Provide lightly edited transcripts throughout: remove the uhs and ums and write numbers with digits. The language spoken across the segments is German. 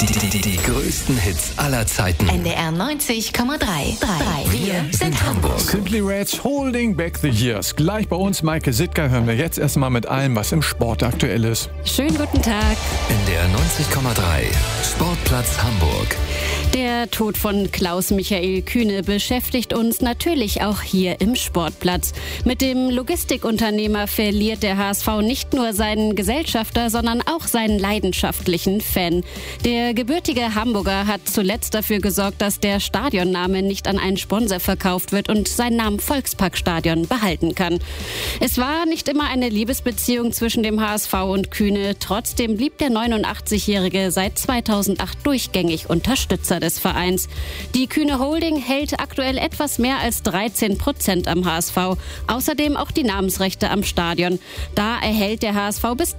Die größten Hits aller Zeiten. NDR 90,3. Wir sind Hamburg. Simply Reds, Holding Back the Years. Gleich bei uns, Maike Sittger, hören wir jetzt erstmal mit allem, was im Sport aktuell ist. Schönen guten Tag. NDR 90,3. Sportplatz Hamburg. Der Tod von Klaus-Michael Kühne beschäftigt uns natürlich auch hier im Sportplatz. Mit dem Logistikunternehmer verliert der HSV nicht nur seinen Gesellschafter, sondern auch seinen leidenschaftlichen Fan. Der gebürtige Hamburger hat zuletzt dafür gesorgt, dass der Stadionname nicht an einen Sponsor verkauft wird und seinen Namen Volksparkstadion behalten kann. Es war nicht immer eine Liebesbeziehung zwischen dem HSV und Kühne. Trotzdem blieb der 89-Jährige seit 2008 durchgängig Unterstützer des Vereins. Die Kühne Holding hält aktuell etwas mehr als 13% am HSV. Außerdem auch die Namensrechte am Stadion. Da erhält der HSV bis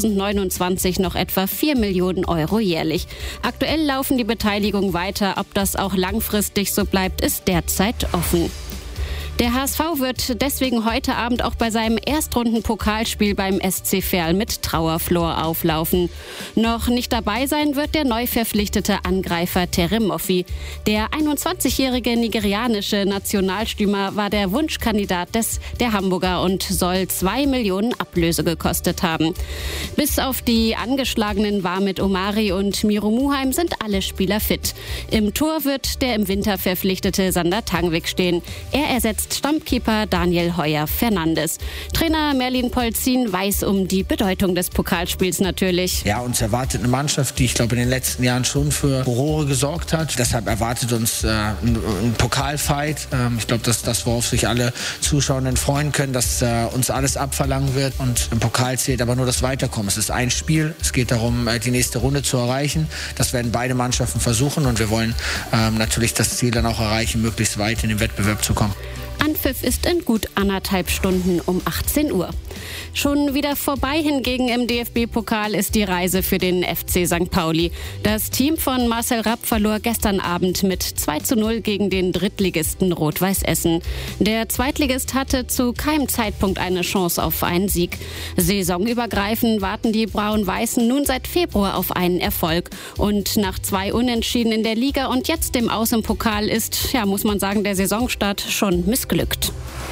2029 noch etwa 4 Millionen Euro jährlich. Aktuell laufen die Beteiligungen weiter. Ob das auch langfristig so bleibt, ist derzeit offen. Der HSV wird deswegen heute Abend auch bei seinem Erstrunden-Pokalspiel beim SC Verl mit Trauerflor auflaufen. Noch nicht dabei sein wird der neu verpflichtete Angreifer Terem Moffi. Der 21-jährige nigerianische Nationalstürmer war der Wunschkandidat der Hamburger und soll 2 Millionen Ablöse gekostet haben. Bis auf die angeschlagenen Wamit Omari und Miro Muheim sind alle Spieler fit. Im Tor wird der im Winter verpflichtete Sander Tangvik stehen. Er ersetzt Stammkeeper Daniel Heuer-Fernandes. Trainer Merlin Polzin weiß um die Bedeutung des Pokalspiels natürlich. Ja, uns erwartet eine Mannschaft, die ich glaube in den letzten Jahren schon für Furore gesorgt hat. Deshalb erwartet uns ein Pokalfight. Ich glaube, dass das, worauf sich alle Zuschauenden freuen können, dass uns alles abverlangen wird. Und im Pokal zählt aber nur das Weiterkommen. Es ist ein Spiel. Es geht darum, die nächste Runde zu erreichen. Das werden beide Mannschaften versuchen und wir wollen natürlich das Ziel dann auch erreichen, möglichst weit in den Wettbewerb zu kommen. Anpfiff ist in gut 1,5 Stunden um 18 Uhr. Schon wieder vorbei hingegen im DFB-Pokal ist die Reise für den FC St. Pauli. Das Team von Marcel Rapp verlor gestern Abend mit 2:0 gegen den Drittligisten Rot-Weiß Essen. Der Zweitligist hatte zu keinem Zeitpunkt eine Chance auf einen Sieg. Saisonübergreifend warten die Braun-Weißen nun seit Februar auf einen Erfolg. Und nach 2 Unentschieden in der Liga und jetzt dem Aus im Pokal ist, muss man sagen, der Saisonstart schon missglückt.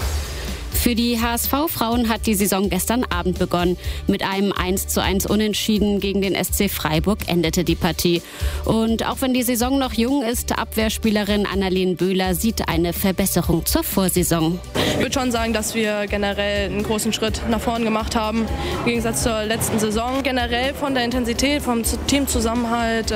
Für die HSV-Frauen hat die Saison gestern Abend begonnen. Mit einem 1:1 Unentschieden gegen den SC Freiburg endete die Partie. Und auch wenn die Saison noch jung ist, Abwehrspielerin Annalene Böhler sieht eine Verbesserung zur Vorsaison. Ich würde schon sagen, dass wir generell einen großen Schritt nach vorn gemacht haben, im Gegensatz zur letzten Saison. Generell von der Intensität, vom Teamzusammenhalt,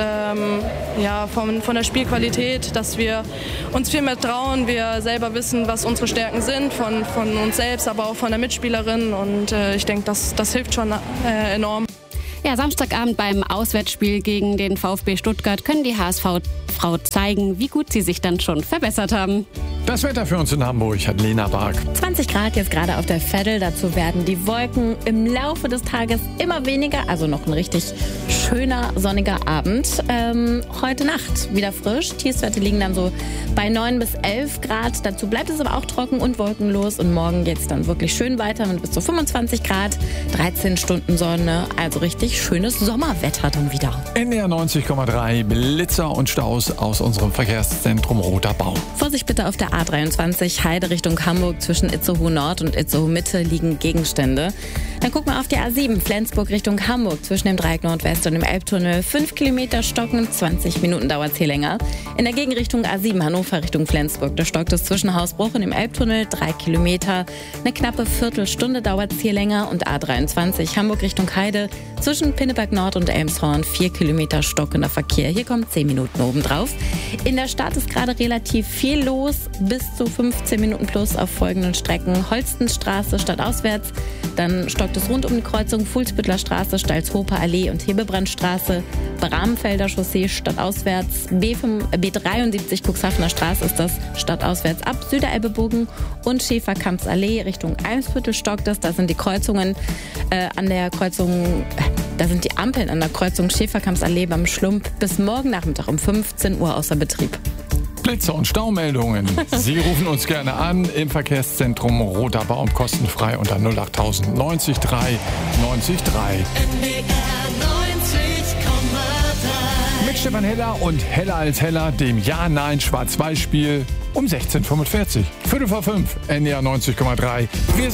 von der Spielqualität, dass wir uns viel mehr trauen, wir selber wissen, was unsere Stärken sind, von uns selbst, aber auch von der Mitspielerin und ich denke, das hilft schon enorm. Ja, Samstagabend beim Auswärtsspiel gegen den VfB Stuttgart können die HSV-Frau zeigen, wie gut sie sich dann schon verbessert haben. Das Wetter für uns in Hamburg hat Lena Bark. 20 Grad jetzt gerade auf der Veddel. Dazu werden die Wolken im Laufe des Tages immer weniger. Also noch ein richtig schöner, sonniger Abend. Heute Nacht wieder frisch. Tiefstwerte liegen dann so bei 9 bis 11 Grad. Dazu bleibt es aber auch trocken und wolkenlos. Und morgen geht es dann wirklich schön weiter mit bis zu 25 Grad. 13 Stunden Sonne. Also richtig schönes Sommerwetter dann wieder. NDR 90,3 Blitzer und Staus aus unserem Verkehrszentrum Roter Baum. Vorsicht bitte auf der A23 Heide Richtung Hamburg. Zwischen Itzehoe Nord und Itzehoe Mitte liegen Gegenstände. Dann gucken wir auf die A7 Flensburg Richtung Hamburg. Zwischen dem Dreieck Nordwest und dem Elbtunnel 5 Kilometer stocken. 20 Minuten dauert es hier länger. In der Gegenrichtung A7 Hannover Richtung Flensburg. Da stockt es zwischen Hausbruch und dem Elbtunnel 3 Kilometer. Eine knappe Viertelstunde dauert es hier länger. Und A23 Hamburg Richtung Heide. Zwischen Pinneberg Nord und Elmshorn 4 Kilometer stockender Verkehr. Hier kommen 10 Minuten obendrauf. In der Stadt ist gerade relativ viel los. Bis zu 15 Minuten plus auf folgenden Strecken. Holstenstraße stadtauswärts. Dann stockt es rund um die Kreuzung Fuhlsbüttler Straße, Stalzhofer Allee und Hebebrandstraße. Bramfelder Chaussee stadtauswärts. B73 Cuxhavener Straße ist das stadtauswärts ab Süderelbebogen und Schäferkampsallee Richtung Eimsbüttel stockt es. Da sind die Kreuzungen an der Kreuzung... Da sind die Ampeln an der Kreuzung Schäferkampsallee beim Schlump bis morgen Nachmittag um 15 Uhr außer Betrieb. Blitzer und Staumeldungen. Sie rufen uns gerne an im Verkehrszentrum Roter Baum kostenfrei unter 08000 90 3 90 3. NDR 90,3. Mit Stefan Heller und Heller als Heller, dem Ja-Nein-Schwarz-Weiß-Spiel um 16:45. 4:45, NDR 90,3. Wir